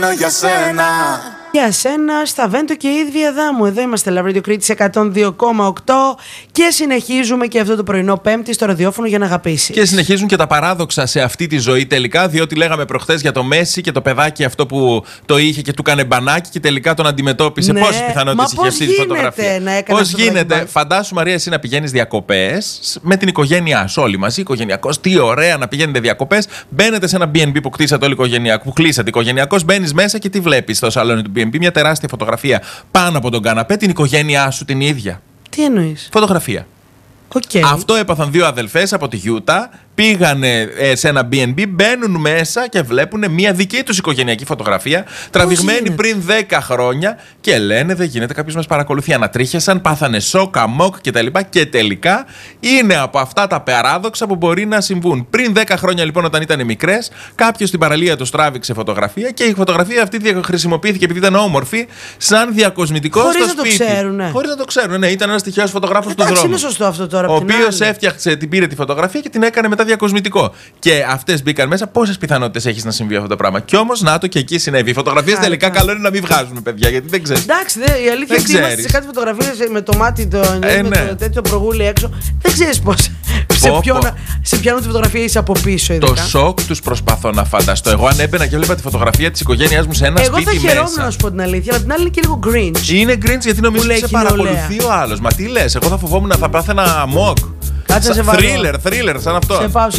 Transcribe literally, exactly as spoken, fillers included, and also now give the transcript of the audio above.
Για σένα. Για σένα, στα Βέντο και η ίδια Δάμου. Εδώ είμαστε, Love Radio Crete εκατόν δύο κόμμα οκτώ και συνεχίζουμε και αυτό το πρωινό Πέμπτη στο ραδιόφωνο για να αγαπήσει. Και συνεχίζουν και τα παράδοξα σε αυτή τη ζωή τελικά, διότι λέγαμε προχθές για το Μέση και το παιδάκι αυτό που το είχε και του έκανε μπανάκι και τελικά τον αντιμετώπισε. Ναι, πόσες πιθανότητες είχε αυτή τη φωτογραφία. Πώς γίνεται, φαντάσου Μαρία, εσύ να πηγαίνεις διακοπές με την οικογένειά σου, όλοι μαζί, οικογενειακός. Τι ωραία να πηγαίνετε διακοπές. Μπαίνετε σε ένα μπι εν μπι που κτίσατε όλοι οικογενειακό, που κλείσατε οικογενειακός, μπαίνεις μέσα και τι βλέπεις στο σαλόνι του μπι εν μπι, μια τεράστια φωτογραφία πάνω από τον καναπέ, την οικογένειά σου την ίδια. Τι εννοείς? Φωτογραφία. Okay. Αυτό έπαθαν δύο αδελφές από τη Γιούτα. Πήγανε ε, σε ένα μπι εν μπι, μπαίνουν μέσα και βλέπουν μια δική τους οικογενειακή φωτογραφία, τραβηγμένη πριν δέκα χρόνια και λένε δεν γίνεται, κάποιος μας παρακολουθεί. Ανατρίχιασαν, πάθανε σοκ, αμόκ κτλ. Και τελικά είναι από αυτά τα παράδοξα που μπορεί να συμβούν. Πριν δέκα χρόνια λοιπόν, όταν ήταν μικρές, κάποιος στην παραλία τους τράβηξε φωτογραφία και η φωτογραφία αυτή χρησιμοποιήθηκε επειδή ήταν όμορφη σαν διακοσμητικό στο σπίτι. Χωρίς να το ξέρουν. Χωρίς να το ξέρουν, ναι, ήταν ένας τυχαίος φωτογράφος του Εντάξει, δρόμου. είναι σωστό αυτό τώρα. Ο οποίος έφτιαξε, την πήρε τη φωτογραφία και την έκανε μετά διακοσμητικό. Και αυτές μπήκαν μέσα. Πόσες πιθανότητες έχεις να συμβεί αυτό το πράγμα? Κι όμως, να το και εκεί συνέβη. Οι φωτογραφίες τελικά καλό είναι να μην βγάζουμε, παιδιά, γιατί δεν ξέρεις. Εντάξει, δε, η αλήθεια είναι ότι είμαστε σε κάτι φωτογραφίες με το μάτι το, ε, με ναι. το τέτοιο προγούλι έξω. Δεν ξέρεις πώς. σε ποιον σε ποιον τη φωτογραφία είσαι από πίσω, ειδικά. Το σοκ τους προσπαθώ να φανταστώ. Εγώ αν έμπαινα και έβλεπα τη φωτογραφία της οικογένειάς μου σε ένα Εγώ σπίτι μέσα. Εγώ θα χαιρόμουν να σου πω την αλήθεια, αλλά την άλλη είναι και λίγο Grinch. Είναι Grinch γιατί νομίζω ότι σε παρακολουθεί ο άλλος. Μα τι λες, εγώ θα φοβόμουν να θα πάθαινα αμόκ. Κάτσε σε Thriller, thriller σαν αυτό. Σε πάω,